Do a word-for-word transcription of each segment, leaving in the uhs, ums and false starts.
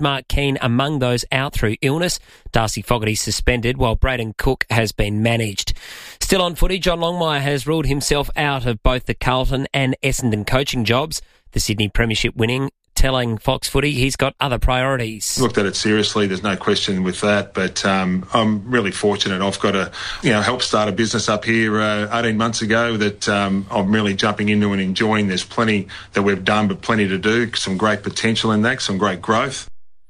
Mark Keane among those out through illness. Darcy Fogarty suspended, while Braden Cook has been managed. Still on footy, John Longmire has ruled himself out of both the Carlton and Essendon coaching jobs. The Sydney Premiership winning telling Fox Footy he's got other priorities. Looked at it seriously, there's no question with that, but um, I'm really fortunate. I've got to, you know, help start a business up here uh, eighteen months ago that um, I'm really jumping into and enjoying. There's plenty that we've done, but plenty to do, some great potential in that, some great growth.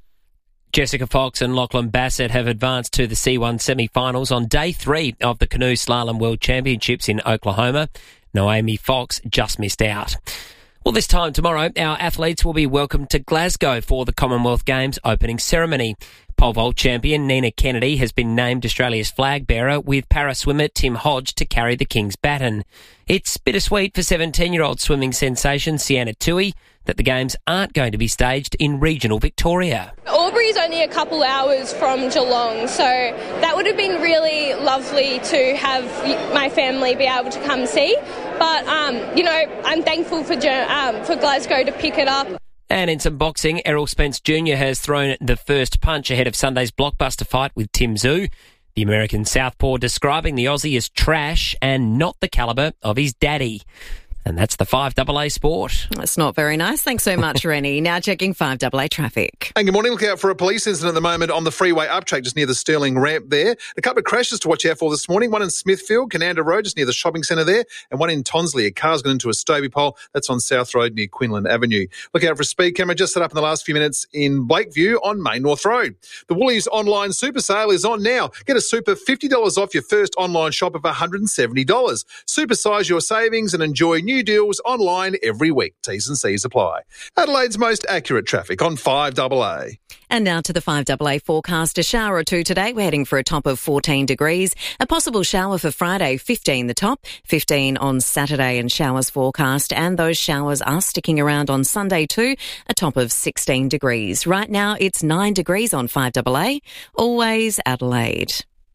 Jessica Fox and Lachlan Bassett have advanced to the C one semi-finals on day three of the Canoe Slalom World Championships in Oklahoma. Naomi Fox just missed out. Well, this time tomorrow, our athletes will be welcomed to Glasgow for the Commonwealth Games opening ceremony. Pole vault champion Nina Kennedy has been named Australia's flag bearer, with para-swimmer Tim Hodge to carry the King's baton. It's bittersweet for seventeen-year-old swimming sensation Sienna Tui that the Games aren't going to be staged in regional Victoria. Albury is only a couple hours from Geelong, so that would have been really lovely to have my family be able to come see. But, um, you know, I'm thankful for, um, for Glasgow to pick it up. And in some boxing, Errol Spence Junior has thrown the first punch ahead of Sunday's blockbuster fight with Tim Tszyu. The American southpaw describing the Aussie as trash and not the calibre of his daddy. And that's the five A A Sport. That's not very nice. Thanks so much, Rennie. Now checking five A A traffic. And good morning. Look out for a police incident at the moment on the freeway uptrack just near the Stirling ramp there. A couple of crashes to watch out for this morning. One in Smithfield, Cananda Road, just near the shopping centre there. And one in Tonsley. A car's gone into a Stobie pole. That's on South Road near Quinlan Avenue. Look out for a speed camera just set up in the last few minutes in Blakeview on Main North Road. The Woolies online super sale is on now. Get a super fifty dollars off your first online shop of one hundred seventy dollars. Supersize your savings and enjoy new deals online every week. T's and C's apply. Adelaide's most accurate traffic on five A A. And now to the five A A forecast. A shower or two today. We're heading for a top of fourteen degrees. A possible shower for Friday, fifteen the top, fifteen on Saturday and showers forecast. And those showers are sticking around on Sunday too. A top of sixteen degrees. Right now it's nine degrees on five A A. Always Adelaide.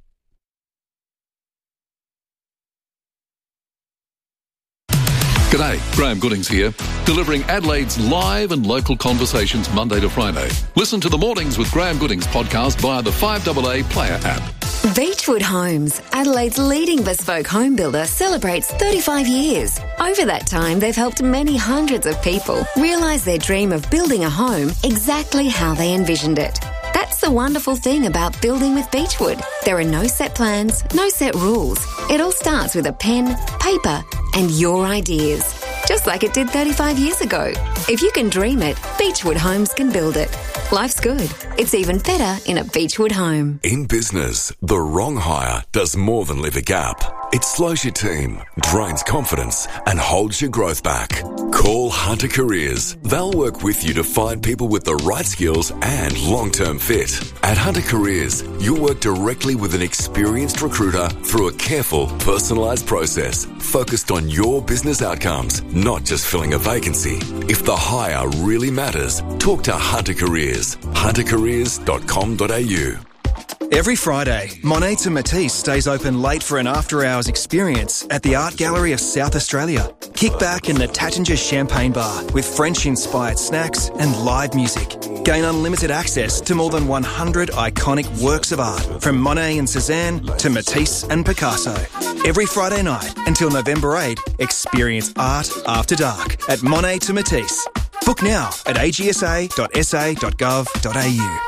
G'day, Graham Goodings here, delivering Adelaide's live and local conversations Monday to Friday. Listen to the Mornings with Graham Goodings podcast via the five A A Player app. Beechwood Homes, Adelaide's leading bespoke home builder, celebrates thirty-five years. Over that time, they've helped many hundreds of people realise their dream of building a home exactly how they envisioned it. That's the wonderful thing about building with Beechwood. There are no set plans, no set rules. It all starts with a pen, paper, and your ideas. Just like it did thirty-five years ago. If you can dream it, Beechwood Homes can build it. Life's good. It's even better in a Beechwood home. In business, the wrong hire does more than leave a gap. It slows your team, drains confidence, and holds your growth back. Call Hunter Careers. They'll work with you to find people with the right skills and long-term fit. At Hunter Careers, you'll work directly with an experienced recruiter through a careful, personalised process focused on your business outcomes, not just filling a vacancy. If the hire really matters, talk to Hunter Careers. hunter careers dot com dot a u. Every Friday, Monet to Matisse stays open late for an after-hours experience at the Art Gallery of South Australia. Kick back in the Tattinger Champagne Bar with French-inspired snacks and live music. Gain unlimited access to more than one hundred iconic works of art, from Monet and Cézanne to Matisse and Picasso. Every Friday night until November eighth, experience art after dark at Monet to Matisse. Book now at a g s a dot s a dot gov dot a u.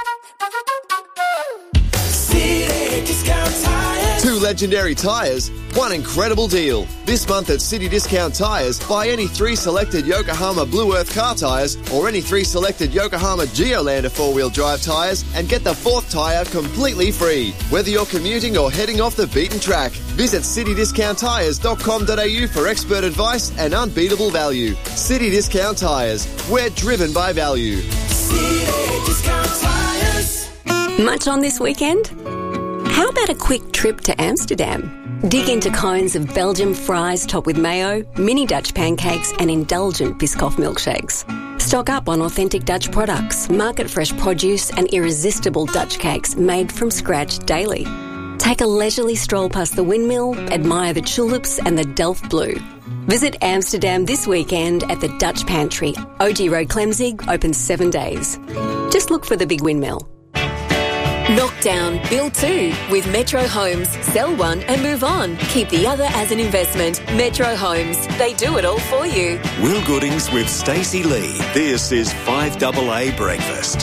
Two legendary tyres, one incredible deal. This month at City Discount Tyres, buy any three selected Yokohama Blue Earth car tyres or any three selected Yokohama Geolander four-wheel drive tyres and get the fourth tyre completely free. Whether you're commuting or heading off the beaten track, visit city discount tyres dot com dot a u for expert advice and unbeatable value. City Discount Tyres, we're driven by value. City Discount Tyres. Much on this weekend? How about a quick trip to Amsterdam? Dig into cones of Belgian fries topped with mayo, mini Dutch pancakes and indulgent Biscoff milkshakes. Stock up on authentic Dutch products, market-fresh produce and irresistible Dutch cakes made from scratch daily. Take a leisurely stroll past the windmill, admire the tulips and the Delft Blue. Visit Amsterdam this weekend at the Dutch Pantry, O G Road Clemzig, open seven days. Just just look for the big windmill. Knock down, build two with Metro Homes. Sell one and move on. Keep the other as an investment. Metro Homes. They do it all for you. Will Goodings with Stacey Lee. This is five A A Breakfast.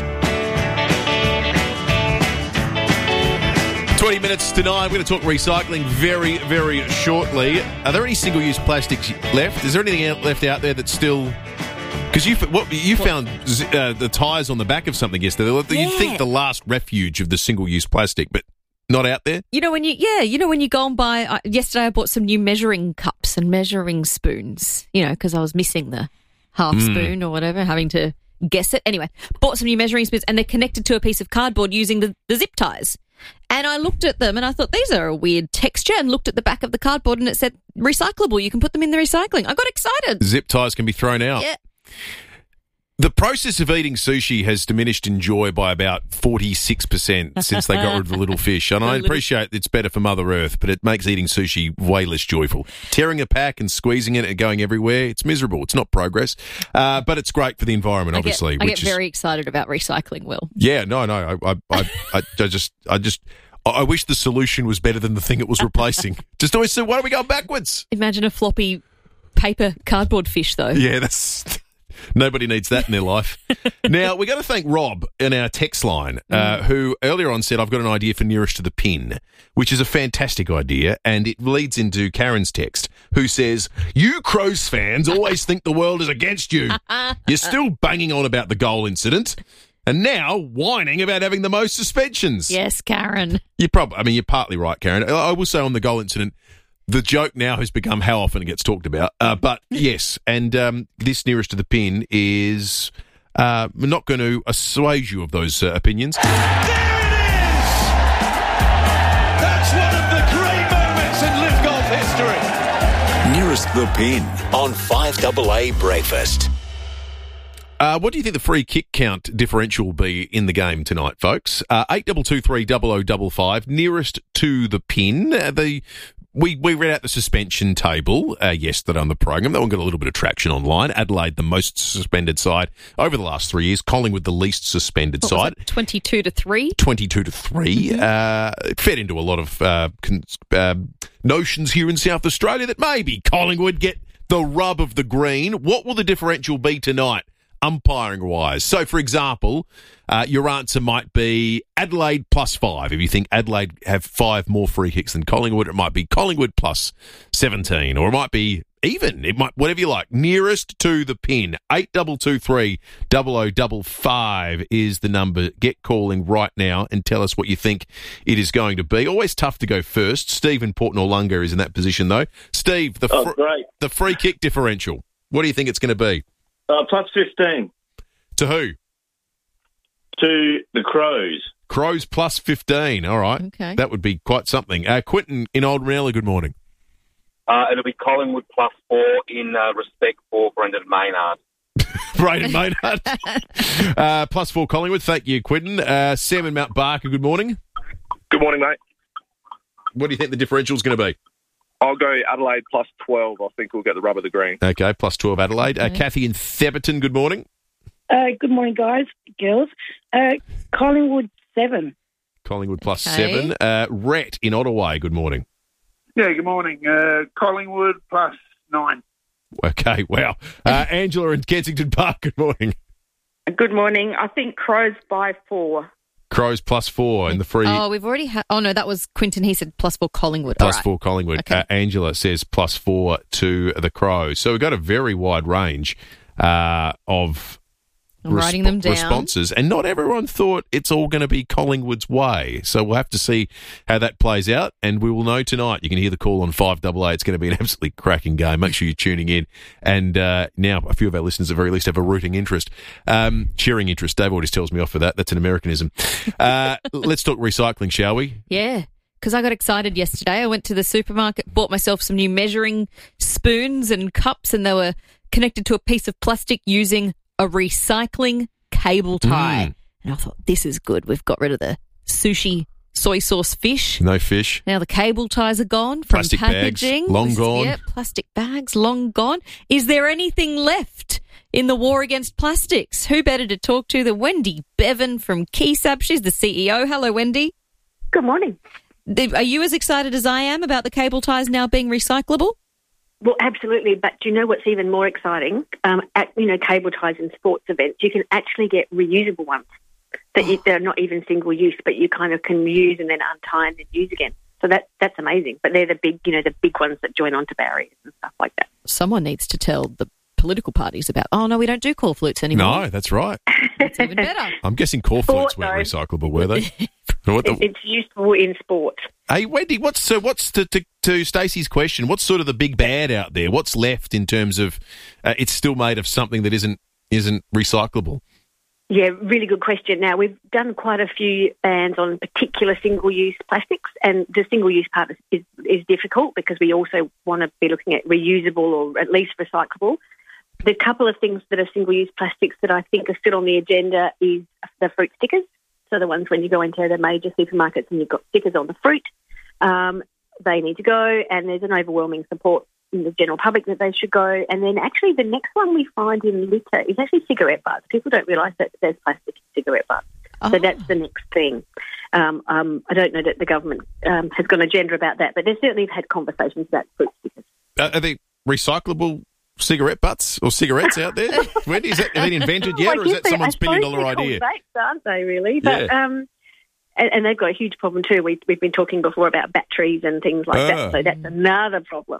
twenty minutes to nine. We're going to talk recycling very, very shortly. Are there any single-use plastics left? Is there anything left out there that's still... Because you what you found uh, the tyres on the back of something yesterday. Yeah. You'd think the last refuge of the single-use plastic, but not out there? You know when you yeah, you know when you go and buy. Uh, yesterday I bought some new measuring cups and measuring spoons. You know because I was missing the half Mm. spoon or whatever, having to guess it. Anyway, bought some new measuring spoons and they're connected to a piece of cardboard using the, the zip ties. And I looked at them and I thought these are a weird texture, and looked at the back of the cardboard and it said recyclable. You can put them in the recycling. I got excited. Zip ties can be thrown out. Yeah. The process of eating sushi has diminished in joy by about forty-six percent since they got rid of the little fish. And I appreciate it's better for Mother Earth, but it makes eating sushi way less joyful. Tearing a pack and squeezing it and going everywhere, it's miserable. It's not progress. Uh, but it's great for the environment, I obviously. get, I which get is, very excited about recycling, Will. Yeah, no, no. I, I, I, I, I just, I just, I wish the solution was better than the thing it was replacing. Just always say, why don't we go backwards? Imagine a floppy paper cardboard fish, though. Yeah, that's... Nobody needs that in their life. Now, we've got to thank Rob in our text line, uh, who earlier on said, I've got an idea for nearest to the pin, which is a fantastic idea, and it leads into Karen's text, who says, you Crows fans always think the world is against you. You're still banging on about the goal incident, and now whining about having the most suspensions. Yes, Karen. You're probably, I mean, you're partly right, Karen. I will say on the goal incident, the joke now has become how often it gets talked about. Uh, but yes, and um, this nearest to the pin is uh, not going to assuage you of those uh, opinions. There it is! That's one of the great moments in Live Golf history. Nearest the pin on five A A Breakfast. Uh, what do you think the free kick count differential will be in the game tonight, folks? Uh, eight two two three double oh double five, nearest to the pin. Uh, the We we read out the suspension table uh, yesterday on the program. That one got a little bit of traction online. Adelaide, the most suspended side over the last three years. Collingwood, the least suspended What was side. it, twenty-two to three? twenty-two to three. Mm-hmm. Uh, it fed into a lot of uh, con- uh, notions here in South Australia that maybe Collingwood get the rub of the green. What will the differential be tonight, umpiring-wise? So, for example, uh, your answer might be Adelaide plus five. If you think Adelaide have five more free kicks than Collingwood, it might be Collingwood plus seventeen, or it might be even. It might, whatever you like. Nearest to the pin. eight two two three double oh double five is the number. Get calling right now and tell us what you think it is going to be. Always tough to go first. Steve in Port Noarlunga is in that position, though. Steve, the Oh, fr- great. the free kick differential. What do you think it's going to be? Uh, plus fifteen. To who? To the Crows. Crows plus fifteen. All right. Okay. That would be quite something. Uh, Quinton in Old Ranelagh, good morning. Uh, it'll be Collingwood plus four in uh, respect for Brendan Maynard. Braden Maynard. uh, plus four Collingwood. Thank you, Quinton. Uh, Sam in Mount Barker, good morning. Good morning, mate. What do you think the differential is going to be? I'll go Adelaide plus twelve. I think we'll get the rub of the green. Okay, plus twelve Adelaide. Uh, Okay. Kathy in Theberton, good morning. Uh, good morning, guys, girls. Uh, Collingwood, seven. Collingwood plus Okay. seven. Uh, Rhett in Ottawa, good morning. Yeah, good morning. Uh, Collingwood plus nine. Okay, wow. Uh, Angela in Kensington Park, good morning. Good morning. I think Crows by four. Crows plus four in the free. Oh, we've already had... Oh, no, that was Quinton. He said plus four Collingwood. Plus All right. four Collingwood. Okay. Uh, Angela says plus four to the Crows. So we've got a very wide range uh, of I'm writing them down. responses, and not everyone thought it's all going to be Collingwood's way. So we'll have to see how that plays out, and we will know tonight. You can hear the call on five A A. It's going to be an absolutely cracking game. Make sure you're tuning in. And uh, now a few of our listeners at very least have a rooting interest. Um, cheering interest. Dave always tells me off for that. That's an Americanism. Uh, let's talk recycling, shall we? Yeah, because I got excited yesterday. I went to the supermarket, bought myself some new measuring spoons and cups, and they were connected to a piece of plastic using a recycling cable tie. Mm. And I thought, this is good. We've got rid of the sushi soy sauce fish. No fish. Now the cable ties are gone from Plastic bags, packaging. long This is- gone. Yeah, plastic bags, long gone. Is there anything left in the war against plastics. Who better to talk to than Wendy Bevan from K E S A B? She's the C E O. Hello, Wendy. Good morning. Are you as excited as I am about the cable ties now being recyclable? Well, absolutely. But do you know what's even more exciting? Um, at, you know, cable ties in sports events, you can actually get reusable ones that you, they're not even single use, but you kind of can use and then untie and then use again. So that that's amazing. But they're the big, you know, the big ones that join onto barriers and stuff like that. Someone needs to tell the political parties about, oh, no, we don't do call flutes anymore. No, that's right. That's even better. I'm guessing call flutes Sport, weren't though. recyclable, were they? What the- It's useful in sport. Hey, Wendy, what's so? What's to to, to Stacey's question? What's sort of the big bad out there? What's left in terms of uh, it's still made of something that isn't isn't recyclable? Yeah, really good question. Now, we've done quite a few bans on particular single-use plastics, and the single-use part is, is, is difficult because we also want to be looking at reusable or at least recyclable. The couple of things that are single-use plastics that I think are still on the agenda is the fruit stickers. So the ones when you go into the major supermarkets and you've got stickers on the fruit, um, they need to go, and there's an overwhelming support in the general public that they should go. And then actually the next one we find in litter is actually cigarette butts. People don't realise that there's plastic in cigarette butts. Oh. So that's the next thing. Um, um, I don't know that the government um, has got an agenda about that, but they certainly have had conversations about fruit stickers. Uh, are they recyclable cigarette butts or cigarettes out there? Wendy, is that have they invented yet, Well, or is I guess that they- someone's I billion suppose dollar they're called idea? vapes, aren't they, really? But, Yeah. um, and, and they've got a huge problem too. We, we've been talking before about batteries and things like Ah. that, so that's another problem.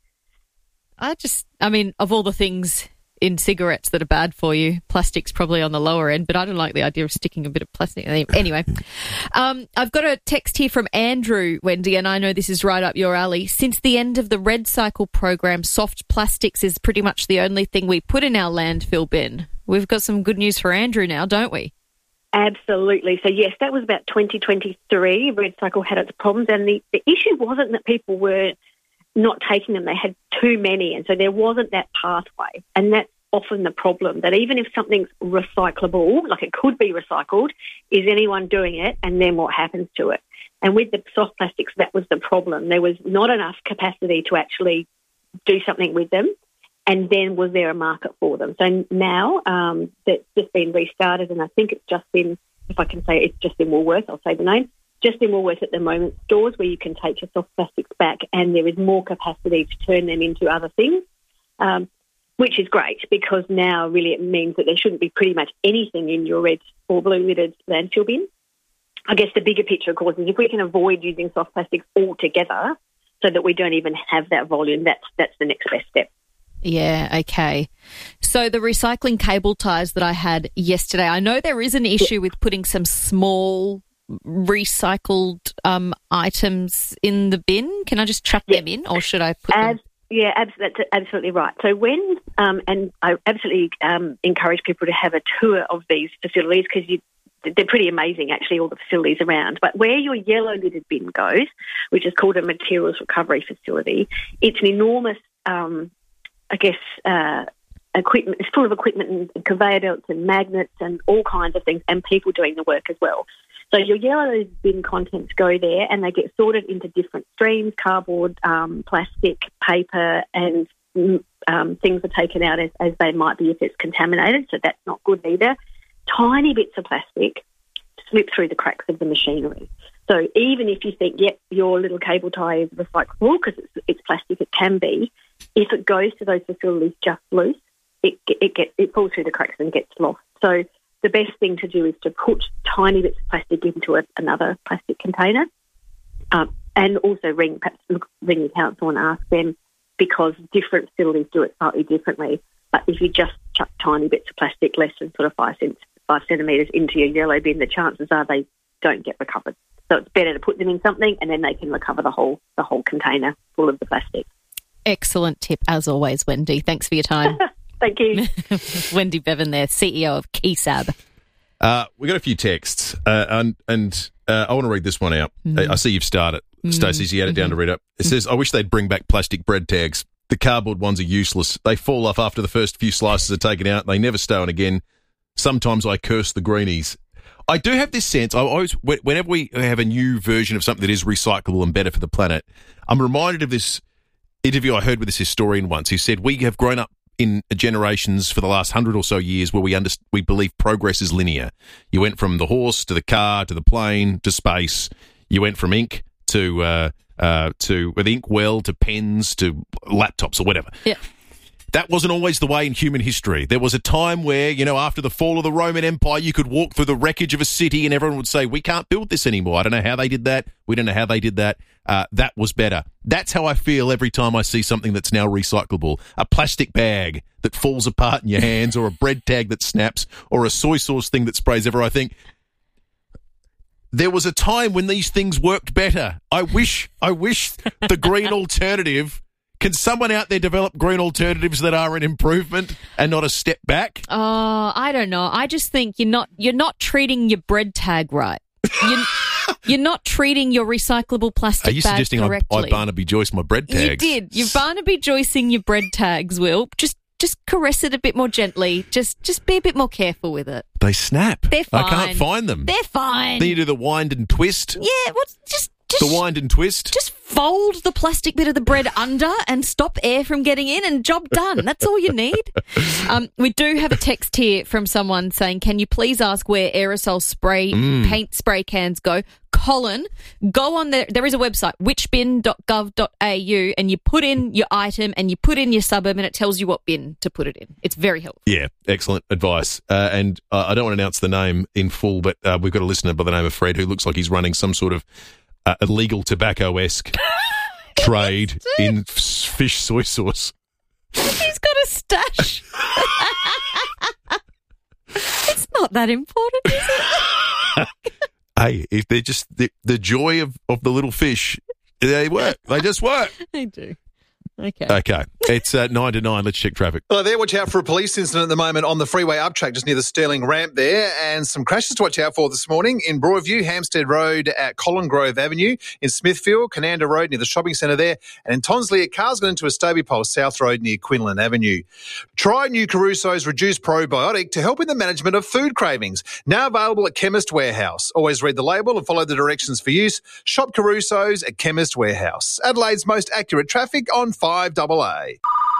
I just, I mean, of all the things in cigarettes that are bad for you, plastic's probably on the lower end, but I don't like the idea of sticking a bit of plastic. Anyway, um, I've got a text here from Andrew, Wendy, and I know this is right up your alley. Since the end of the Red Cycle program, soft plastics is pretty much the only thing we put in our landfill bin. We've got some good news for Andrew now, don't we? Absolutely. So, yes, that was about twenty twenty-three. Red Cycle had its problems, and the, the issue wasn't that people were not taking them. They had too many, and so there wasn't that pathway. And that's often the problem, that even if something's recyclable, like it could be recycled, is anyone doing it, and then what happens to it? And with the soft plastics, that was the problem. There was not enough capacity to actually do something with them, and then was there a market for them? So now um, that's just been restarted, and I think it's just in, if I can say it's just in Woolworths, I'll say the name, just in Woolworths at the moment, stores where you can take your soft plastics back, and there is more capacity to turn them into other things, um, which is great, because now really it means that there shouldn't be pretty much anything in your red or blue littered landfill bin. I guess the bigger picture, of course, is if we can avoid using soft plastics altogether so that we don't even have that volume, that's that's the next best step. Yeah, okay. So the recycling cable ties that I had yesterday, I know there is an issue with putting some small recycled um, items in the bin. Can I just chuck them in, or should I put As, them? Yeah, abs- that's absolutely right. So when, um, and I absolutely um, encourage people to have a tour of these facilities, because you they're pretty amazing, actually, all the facilities around. But where your yellow lidded bin goes, which is called a materials recovery facility, it's an enormous, um, I guess, uh, equipment. It's full of equipment and conveyor belts and magnets and all kinds of things, and people doing the work as well. So your yellow bin contents go there, and they get sorted into different streams: cardboard, um, plastic, paper, and um, things are taken out as, as they might be if it's contaminated. So that's not good either. Tiny bits of plastic slip through the cracks of the machinery. So even if you think, yep, your little cable tie is recyclable because it's, it's plastic, it can be. If it goes to those facilities just loose, it it gets it falls through the cracks and gets lost. So the best thing to do is to put tiny bits of plastic into a, another plastic container, um, and also ring perhaps look, ring the council and ask them, because different facilities do it slightly differently. But if you just chuck tiny bits of plastic, less than sort of five cents, five centimetres into your yellow bin, the chances are they don't get recovered. So it's better to put them in something, and then they can recover the whole the whole container full of the plastic. Excellent tip, as always, Wendy. Thanks for your time. Thank you. Wendy Bevan there, C E O of K E S A B. Uh, we got a few texts, uh, and and uh, I want to read this one out. Mm. I see you've started, Mm. Stacey. So you had it down to read up. It says, "I wish they'd bring back plastic bread tags. The cardboard ones are useless. They fall off after the first few slices are taken out, and they never stay on again. Sometimes I curse the greenies." I do have this sense, I always, whenever we have a new version of something that is recyclable and better for the planet, I'm reminded of this interview I heard with this historian once who said, we have grown up in generations for the last hundred or so years where we under, we believe progress is linear. You went from the horse to the car to the plane to space. You went from ink to uh, uh, to with ink well to pens to laptops or whatever. Yeah. That wasn't always the way in human history. There was a time where, you know, after the fall of the Roman Empire, you could walk through the wreckage of a city and everyone would say, we can't build this anymore. I don't know how they did that. We don't know how they did that. Uh, that was better. That's how I feel every time I see something that's now recyclable. A plastic bag that falls apart in your hands, or a bread tag that snaps, or a soy sauce thing that sprays everywhere. I think there was a time when these things worked better. I wish, I wish the green alternative. Can someone out there develop green alternatives that are an improvement and not a step back? Oh, I don't know. I just think you're not you're not treating your bread tag right. You're, you're not treating your recyclable plastic Are you bag suggesting correctly. I, I Barnaby Joyce my bread tags? You did. You're Barnaby Joycing your bread tags, Will. Just just caress it a bit more gently. Just just be a bit more careful with it. They snap. They're fine. I can't find them. They're fine. Then you do the wind and twist. Yeah, what's just Just, the wind and twist. Just fold the plastic bit of the bread under and stop air from getting in, and job done. That's all you need. Um, we do have a text here from someone saying, can you please ask where aerosol spray, Mm. paint spray cans go? Colin, go on there. There is a website, which bin dot gov dot a u, and you put in your item and you put in your suburb and it tells you what bin to put it in. It's very helpful. Yeah, excellent advice. Uh, and uh, I don't want to announce the name in full, but uh, we've got a listener by the name of Fred who looks like he's running some sort of Uh, illegal tobacco-esque trade in f- fish soy sauce. He's got a stash. It's not that important, is it? Hey, if they're just the, the joy of, of the little fish, they work. They just work. They do. Okay. Okay. It's uh, nine to nine. Let's check traffic. Hello there. Watch out for a police incident at the moment on the freeway uptrack just near the Stirling ramp there, and some crashes to watch out for this morning in Broadview, Hampstead Road at Colin Grove Avenue, in Smithfield, Cananda Road near the shopping centre there, and in Tonsley, a car's got into a Stobie Pole South Road near Quinlan Avenue. Try new Caruso's Reduced Probiotic to help in the management of food cravings. Now available at Chemist Warehouse. Always read the label and follow the directions for use. Shop Caruso's at Chemist Warehouse. Adelaide's most accurate traffic on five double A.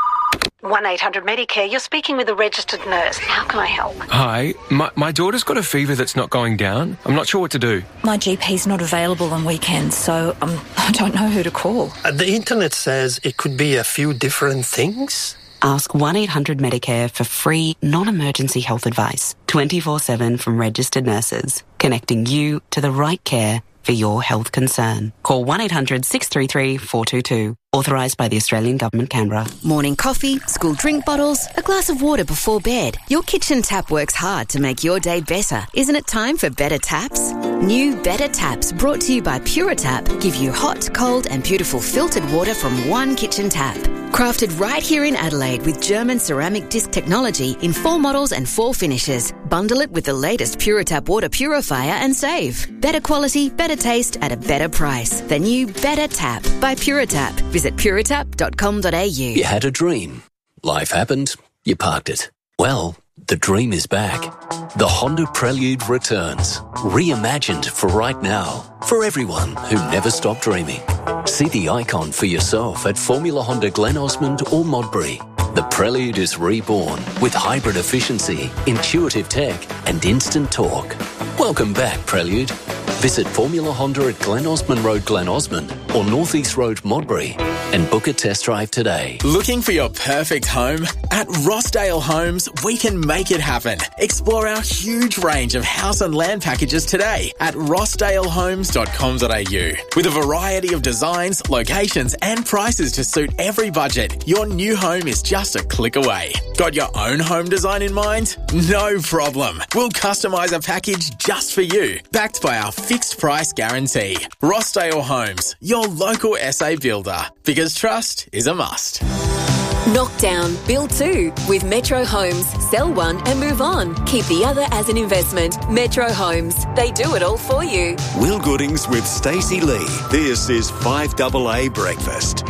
one eight hundred Medicare, you're speaking with a registered nurse. How can I help? Hi, my, my daughter's got a fever that's not going down. I'm not sure what to do. My G P's not available on weekends, so um, I don't know who to call. Uh, the internet says it could be a few different things. Ask one eight hundred Medicare for free, non-emergency health advice, twenty-four seven from registered nurses, connecting you to the right care for your health concern. Call one eight hundred six three three four two two. Authorised by the Australian Government, Canberra. Morning coffee, school drink bottles, a glass of water before bed. Your kitchen tap works hard to make your day better. Isn't it time for better taps? New Better Taps, brought to you by Puritap, give you hot, cold and beautiful filtered water from one kitchen tap. Crafted right here in Adelaide with German ceramic disc technology in four models and four finishes. Bundle it with the latest Puritap water purifier and save. Better quality, better taste at a better price. The new Better Tap by Puritap. Visit puritap dot com dot a u. You had a dream. Life happened. You parked it. Well, the dream is back. The Honda Prelude returns. Reimagined for right now. For everyone who never stopped dreaming. See the icon for yourself at Formula Honda Glen Osmond or Modbury. The Prelude is reborn with hybrid efficiency, intuitive tech and instant torque. Welcome back, Prelude. Visit Formula Honda at Glen Osmond Road, Glen Osmond or North East Road, Modbury and book a test drive today. Looking for your perfect home? At Rossdale Homes, we can make it happen. Explore our huge range of house and land packages today at rossdale homes dot com dot a u. With a variety of designs, locations and prices to suit every budget, your new home is just a click away. Got your own home design in mind? No problem. We'll customise a package just for you, backed by our fixed price guarantee. Rossdale Homes, your local S A builder. Because trust is a must. Knock down, build two with Metro Homes. Sell one and move on. Keep the other as an investment. Metro Homes. They do it all for you. Will Goodings with Stacey Lee. This is five double A Breakfast.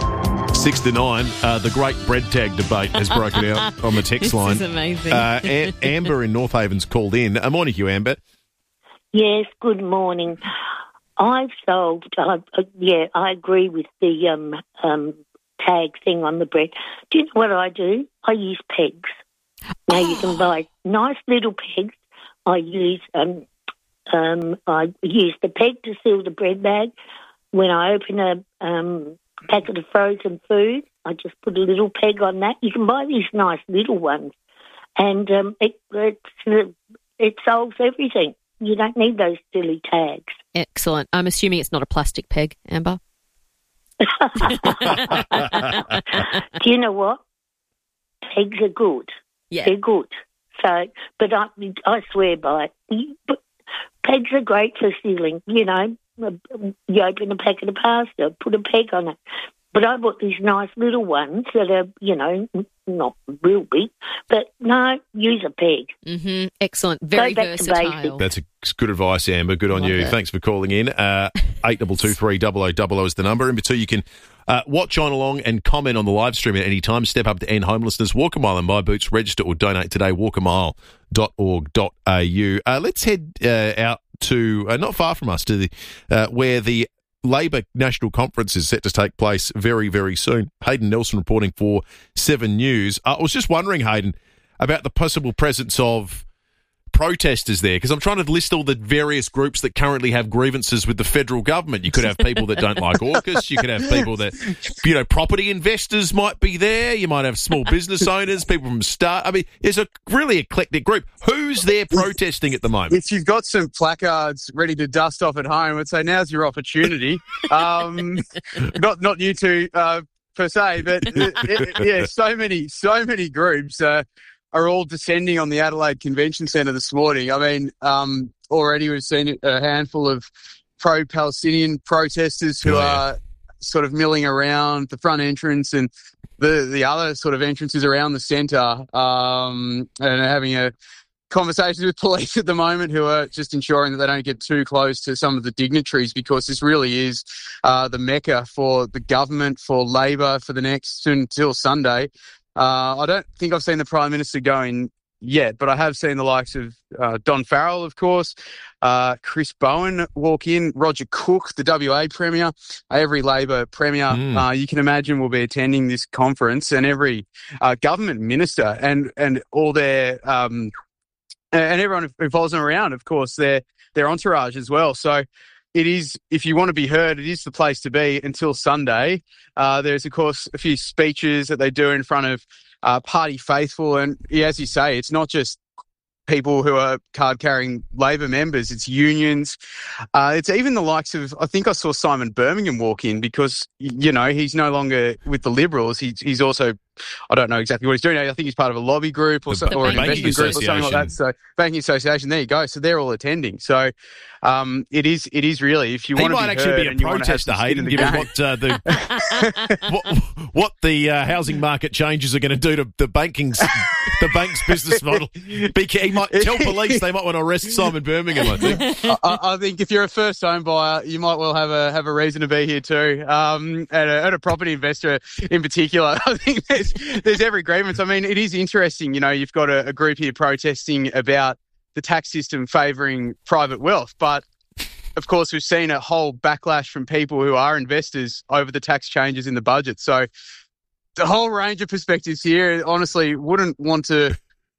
Six to nine, uh, the great bread tag debate has broken out on the text This line. is amazing. Uh, A- Amber in North Haven's called in. Uh, morning to you, Amber. Yes, good morning. I've sold, uh, uh, yeah, I agree with the um, um, tag thing on the bread. Do you know what I do? I use pegs. Now you can buy nice little pegs. I use um, um, I use the peg to seal the bread bag. When I open a um, packet of frozen food, I just put a little peg on that. You can buy these nice little ones, and um, it it's, it solves everything. You don't need those silly tags. Excellent. I'm assuming it's not a plastic peg, Amber. Do you know what? Pegs are good. Yeah. They're good. So, but I, I swear by it. But pegs are great for sealing. You know, you open a packet of pasta, put a peg on it. But I bought these nice little ones that are, you know, not real big. But no, use a peg. Mm-hmm. Excellent. Very Go back to versatile. basics. That's a good advice, Amber. Good on Love you. it. Thanks for calling in. Uh, eight two two three double oh double oh is the number. And two, you can uh, watch on along and comment on the live stream at any time. Step up to end homelessness. Walk a mile and buy boots. Register or donate today. walk a mile dot org dot a u. Uh, let's head uh, out to, uh, not far from us, to the uh, where the Labor National Conference is set to take place very, very soon. Hayden Nelson reporting for Seven News. Uh, I was just wondering, Hayden, about the possible presence of protesters there, because I'm trying to list all the various groups that currently have grievances with the federal government. You could have people that don't like AUKUS. You could have people that, you know, property investors might be there. You might have small business owners, people from Start. I mean, it's a really eclectic group. Who's there protesting at the moment? If you've got some placards ready to dust off at home, I'd say now's your opportunity. um, not not you two uh, per se, but uh, it, yeah, so many so many groups. Uh, are all descending on the Adelaide Convention Centre this morning. I mean, um, already we've seen a handful of pro-Palestinian protesters who oh, yeah. are sort of milling around the front entrance and the, the other sort of entrances around the centre, um, and are having a conversations with police at the moment who are just ensuring that they don't get too close to some of the dignitaries, because this really is uh, the mecca for the government, for Labor, for the next until Sunday. Uh, I don't think I've seen the Prime Minister going yet, but I have seen the likes of uh, Don Farrell, of course, uh, Chris Bowen walk in, Roger Cook, the W A Premier, every Labor Premier, mm. uh, you can imagine will be attending this conference, and every uh, government minister and, and all their, um, and everyone who follows them around, of course, their, their entourage as well. So it is, if you want to be heard, it is the place to be until Sunday. Uh, there's, of course, a few speeches that they do in front of uh, party faithful. And yeah, as you say, it's not just people who are card-carrying Labor members, it's unions. Uh, it's even the likes of, I think I saw Simon Birmingham walk in because, you know, he's no longer with the Liberals. He's, he's also, I don't know exactly what he's doing. I think he's part of a lobby group or, so, or an investment group or something like that. So banking association, there you go. So they're all attending. So um, it is it is really, if you he want to be might actually heard be a protester, Hayden, given what, uh, the, what, what the uh, housing market changes are going to do to the banking's the bank's business model. He might tell police they might want to arrest Simon Birmingham, I think. I, I think if you're a first home buyer, you might well have a have a reason to be here too. Um, and, a, and a property investor in particular, I think there's there's every grievance. I mean, it is interesting. You know, you've got a, a group here protesting about the tax system favouring private wealth, but of course, we've seen a whole backlash from people who are investors over the tax changes in the budget. So the whole range of perspectives here, honestly, wouldn't want to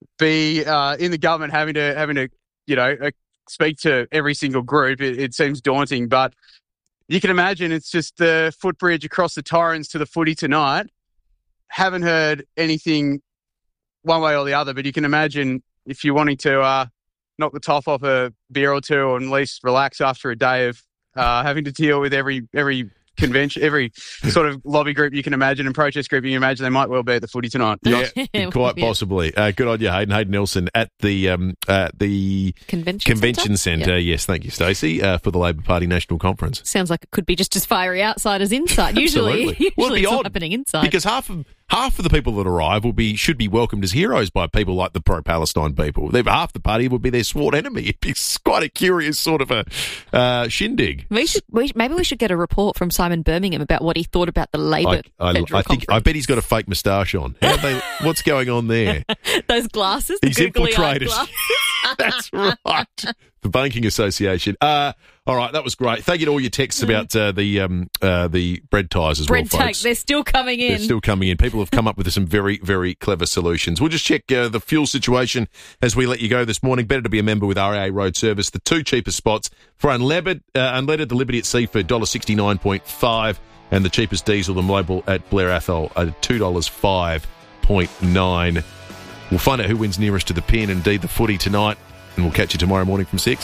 be uh, in the government having to, having to, you know, uh, speak to every single group. It, it seems daunting, but you can imagine it's just the footbridge across the Torrens to the footy tonight. Haven't heard anything one way or the other, but you can imagine if you're wanting to uh, knock the top off a beer or two, or at least relax after a day of uh, having to deal with every every convention, every sort of lobby group you can imagine and protest group you can imagine, they might well be at the footy tonight. Yeah, quite possibly. Uh, good on you, Hayden. Hayden Nelson at the um, uh, the Convention, Convention Centre. Centre. Yes, thank you, Stacey, uh, for the Labor Party National Conference. Sounds like it could be just as fiery outside as inside. Usually, usually well, it'd be it's odd, not happening inside. Because half of half of the people that arrive will be should be welcomed as heroes by people like the pro-Palestine people. They're, half the party would be their sworn enemy. It'd be quite a curious sort of a uh, shindig. We should we, maybe we should get a report from Simon Birmingham about what he thought about the Labor I, I, Federal I think Conference. I bet he's got a fake moustache on. How they, what's going on there? Those glasses, He's the googly-eyed infiltrated. glasses. That's right. The Banking Association. Uh, all right, that was great. Thank you to all your texts about uh, the um, uh, the bread ties as Bread well, take, folks. they're still coming in. They're still coming in. People have come up with some very, very clever solutions. We'll just check uh, the fuel situation as we let you go this morning. Better to be a member with R A A Road Service. The two cheapest spots for unleaded, uh, unleaded the Liberty at Seaford, one dollar sixty-nine point five, and the cheapest diesel, the Mobil at Blair Athol at two dollars five point nine. We'll find out who wins nearest to the pin, indeed the footy tonight, and we'll catch you tomorrow morning from six.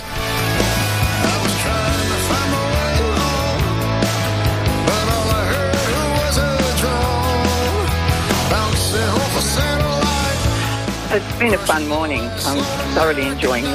It's been a fun morning. I'm thoroughly enjoying